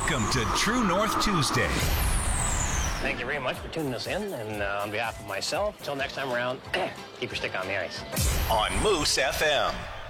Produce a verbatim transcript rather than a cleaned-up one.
Welcome to True North Tuesday. Thank you very much for tuning us in, and uh, on behalf of myself, until next time around, keep your stick on the ice. On Moose F M.